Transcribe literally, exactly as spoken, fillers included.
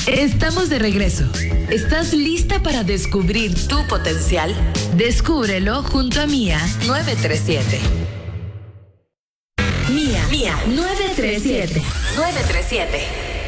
Estamos de regreso. ¿Estás lista para descubrir tu potencial? Descúbrelo junto a Mía nueve tres siete. Mía, Mía nueve tres siete. nueve tres siete.